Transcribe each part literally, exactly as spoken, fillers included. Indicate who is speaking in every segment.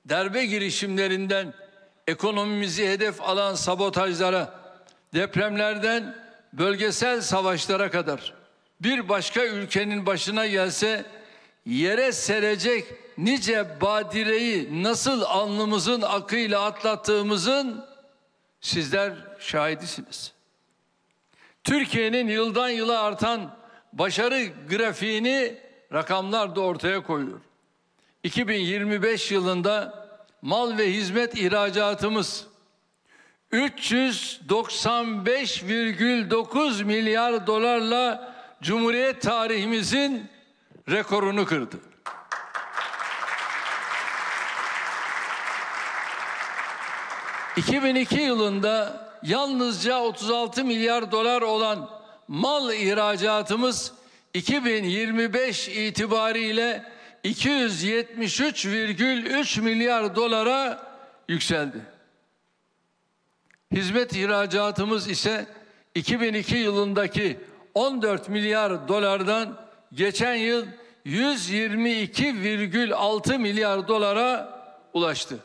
Speaker 1: darbe girişimlerinden ekonomimizi hedef alan sabotajlara, depremlerden bölgesel savaşlara kadar bir başka ülkenin başına gelse yere serecek nice badireyi nasıl alnımızın akıyla atlattığımızın sizler şahidisiniz. Türkiye'nin yıldan yıla artan başarı grafiğini rakamlar da ortaya koyuyor. iki bin yirmi beş yılında mal ve hizmet ihracatımız üç yüz doksan beş virgül dokuz milyar dolarla Cumhuriyet tarihimizin rekorunu kırdı. iki bin iki yılında yalnızca otuz altı milyar dolar olan mal ihracatımız iki bin yirmi beş itibariyle iki yüz yetmiş üç virgül üç milyar dolara yükseldi. Hizmet ihracatımız ise iki bin iki yılındaki on dört milyar dolardan geçen yıl yüz yirmi iki virgül altı milyar dolara ulaştı.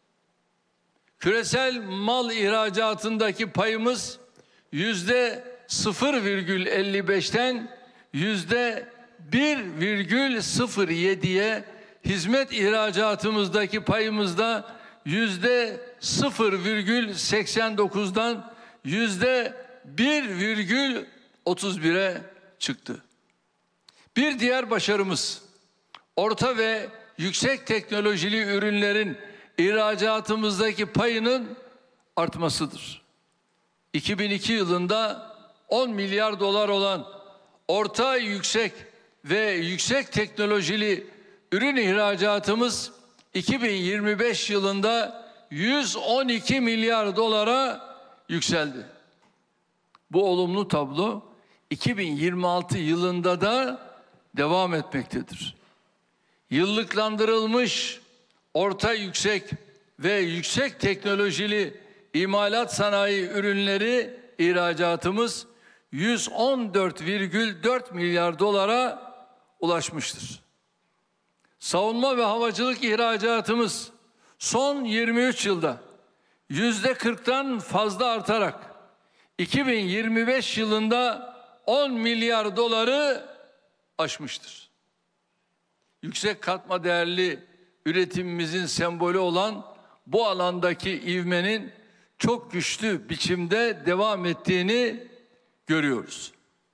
Speaker 1: Küresel mal ihracatındaki payımız yüzde sıfır virgül elli beşten yüzde bir virgül sıfır yediye, hizmet ihracatımızdaki payımızda yüzde sıfır virgül seksen dokuzdan yüzde bir virgül otuz bire çıktı. Bir diğer başarımız orta ve yüksek teknolojili ürünlerin ihracatımızdaki payının artmasıdır. iki bin iki yılında on milyar dolar olan orta, yüksek ve yüksek teknolojili ürün ihracatımız iki bin yirmi beş yılında yüz on iki milyar dolara yükseldi. Bu olumlu tablo iki bin yirmi altı yılında da devam etmektedir. Yıllıklandırılmış orta, yüksek ve yüksek teknolojili imalat sanayi ürünleri ihracatımız yüz on dört virgül dört milyar dolara ulaşmıştır. Savunma ve havacılık ihracatımız son yirmi üç yılda yüzde kırktan fazla artarak iki bin yirmi beş yılında on milyar doları aşmıştır. Yüksek katma değerli üretimimizin sembolü olan bu alandaki ivmenin çok güçlü biçimde devam ettiğini görüyoruz.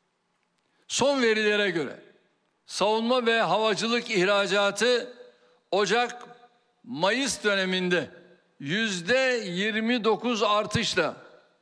Speaker 1: Son verilere göre savunma ve havacılık ihracatı Ocak-Mayıs döneminde yüzde yirmi dokuz artışla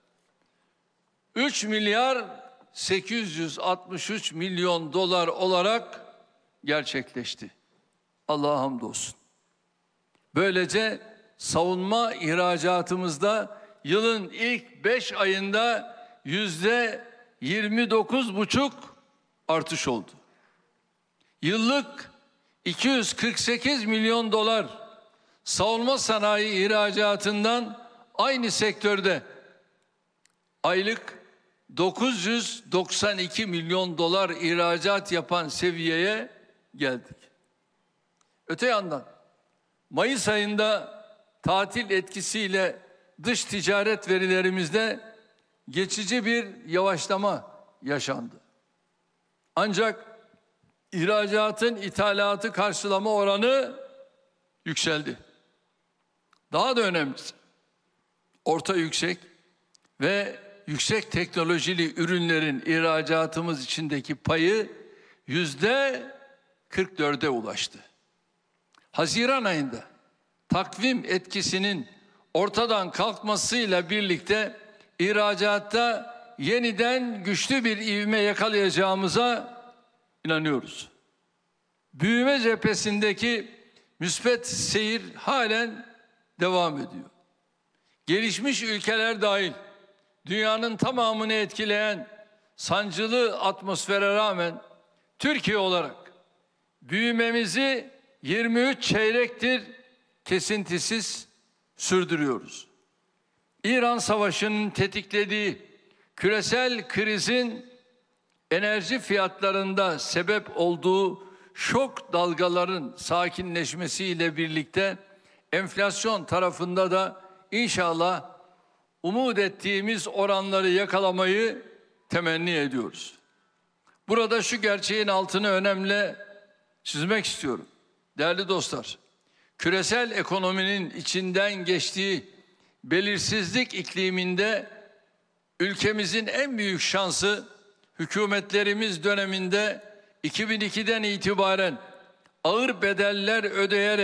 Speaker 1: üç milyar sekiz yüz altmış üç milyon dolar olarak gerçekleşti. Allah'a hamdolsun. Böylece savunma ihracatımızda yılın ilk beş ayında yüzde yirmi dokuz buçuk artış oldu. Yıllık iki yüz kırk sekiz milyon dolar savunma sanayi ihracatından aynı sektörde aylık dokuz yüz doksan iki milyon dolar ihracat yapan seviyeye geldik. Öte yandan Mayıs ayında tatil etkisiyle dış ticaret verilerimizde geçici bir yavaşlama yaşandı. Ancak ihracatın ithalatı karşılama oranı yükseldi. Daha da önemlisi, orta, yüksek ve yüksek teknolojili ürünlerin ihracatımız içindeki payı yüzde kırk dörde ulaştı. Haziran ayında takvim etkisinin ortadan kalkmasıyla birlikte ihracatta yeniden güçlü bir ivme yakalayacağımıza inanıyoruz. Büyüme cephesindeki müspet seyir halen devam ediyor. Gelişmiş ülkeler dahil dünyanın tamamını etkileyen sancılı atmosfere rağmen Türkiye olarak büyümemizi yirmi üç çeyrektir kesintisiz sürdürüyoruz. İran Savaşı'nın tetiklediği küresel krizin enerji fiyatlarında sebep olduğu şok dalgaların sakinleşmesiyle birlikte enflasyon tarafında da inşallah umut ettiğimiz oranları yakalamayı temenni ediyoruz. Burada şu gerçeğin altını önemli çizmek istiyorum. Değerli dostlar, küresel ekonominin içinden geçtiği belirsizlik ikliminde ülkemizin en büyük şansı hükümetlerimiz döneminde iki bin ikiden itibaren ağır bedeller ödeyerek